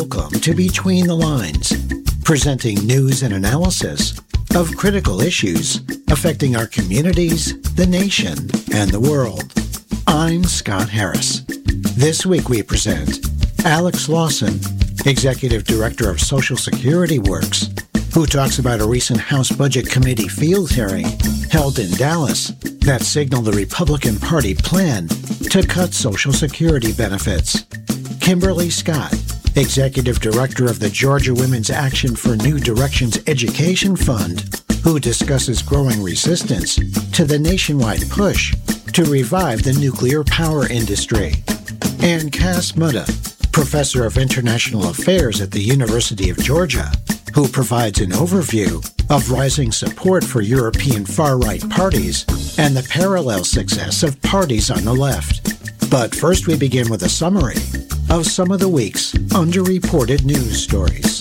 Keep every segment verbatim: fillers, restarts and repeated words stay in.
Welcome to Between the Lines, presenting news and analysis of critical issues affecting our communities, the nation, and the world. I'm Scott Harris. This week we present Alex Lawson, Executive Director of Social Security Works, who talks about a recent House Budget Committee field hearing held in Dallas that signaled the Republican Party plan to cut Social Security benefits. Kimberly Scott, Executive Director of the Georgia Women's Action for New Directions Education Fund, who discusses growing resistance to the nationwide push to revive the nuclear power industry. And Cass Mutta, Professor of International Affairs at the University of Georgia, who provides an overview of rising support for European far-right parties and the parallel success of parties on the left. But first we begin with a summary of some of the week's underreported news stories.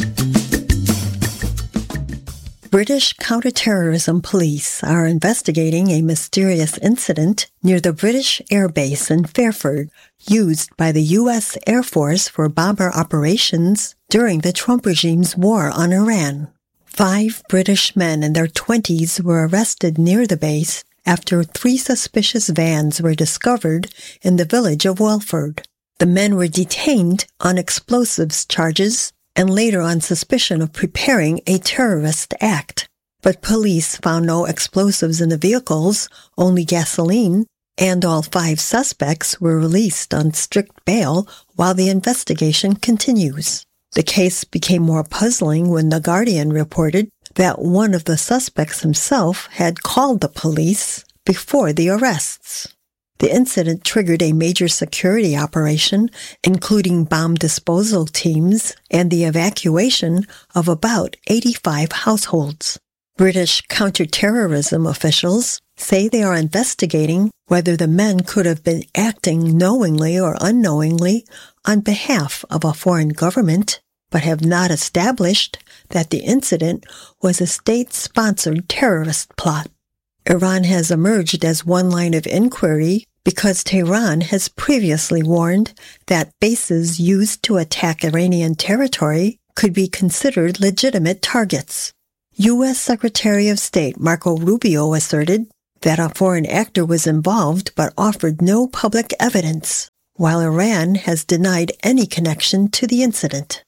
British counterterrorism police are investigating a mysterious incident near the British Air Base in Fairford, used by the U S Air Force for bomber operations during the Trump regime's war on Iran. Five British men in their twenties were arrested near the base after three suspicious vans were discovered in the village of Welford. The men were detained on explosives charges and later on suspicion of preparing a terrorist act. But police found no explosives in the vehicles, only gasoline, and all five suspects were released on strict bail while the investigation continues. The case became more puzzling when The Guardian reported that one of the suspects himself had called the police before the arrests. The incident triggered a major security operation, including bomb disposal teams and the evacuation of about eighty-five households. British counterterrorism officials say they are investigating whether the men could have been acting knowingly or unknowingly on behalf of a foreign government, but have not established that the incident was a state-sponsored terrorist plot. Iran has emerged as one line of inquiry because Tehran has previously warned that bases used to attack Iranian territory could be considered legitimate targets. U S Secretary of State Marco Rubio asserted that a foreign actor was involved but offered no public evidence, while Iran has denied any connection to the incident.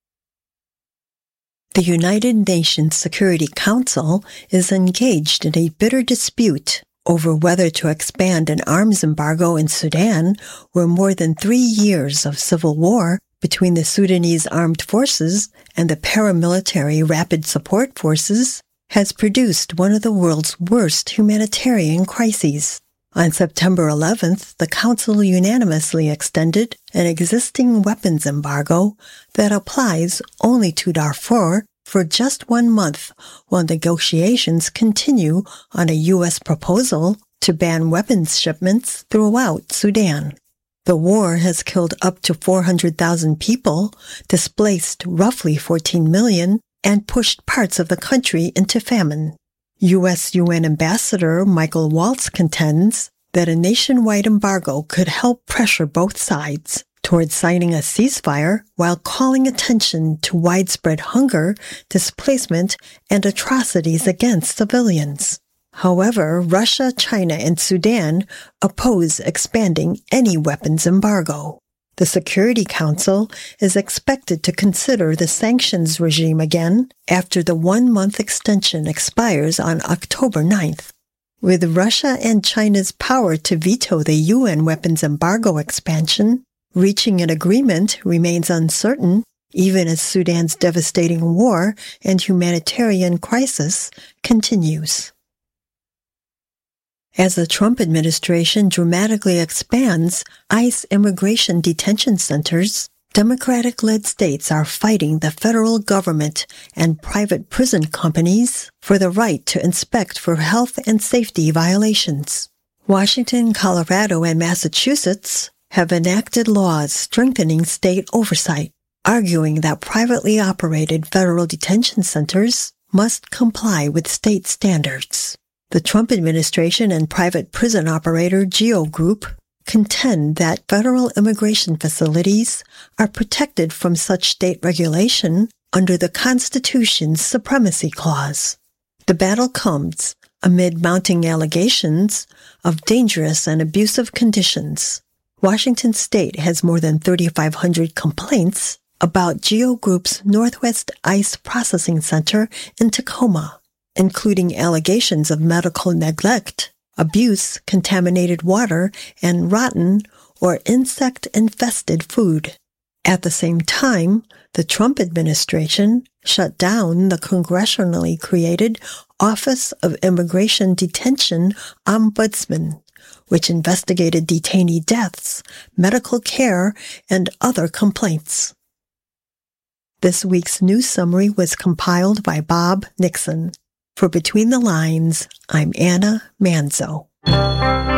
The United Nations Security Council is engaged in a bitter dispute over whether to expand an arms embargo in Sudan, where more than three years of civil war between the Sudanese armed forces and the paramilitary Rapid Support Forces has produced one of the world's worst humanitarian crises. On September eleventh, the Council unanimously extended an existing weapons embargo that applies only to Darfur for just one month, while negotiations continue on a U S proposal to ban weapons shipments throughout Sudan. The war has killed up to four hundred thousand people, displaced roughly fourteen million, and pushed parts of the country into famine. U S U N Ambassador Michael Waltz contends that a nationwide embargo could help pressure both sides towards signing a ceasefire while calling attention to widespread hunger, displacement, and atrocities against civilians. However, Russia, China, and Sudan oppose expanding any weapons embargo. The Security Council is expected to consider the sanctions regime again after the one-month extension expires on October ninth. With Russia and China's power to veto the U N weapons embargo expansion, reaching an agreement remains uncertain, even as Sudan's devastating war and humanitarian crisis continues. As the Trump administration dramatically expands ICE immigration detention centers, Democratic-led states are fighting the federal government and private prison companies for the right to inspect for health and safety violations. Washington, Colorado, and Massachusetts have enacted laws strengthening state oversight, arguing that privately operated federal detention centers must comply with state standards. The Trump administration and private prison operator Geo Group contend that federal immigration facilities are protected from such state regulation under the Constitution's Supremacy Clause. The battle comes amid mounting allegations of dangerous and abusive conditions. Washington State has more than thirty-five hundred complaints about Geo Group's Northwest Ice Processing Center in Tacoma, including allegations of medical neglect, abuse, contaminated water, and rotten or insect-infested food. At the same time, the Trump administration shut down the congressionally created Office of Immigration Detention Ombudsman, which investigated detainee deaths, medical care, and other complaints. This week's news summary was compiled by Bob Nixon. For Between the Lines, I'm Anna Manzo.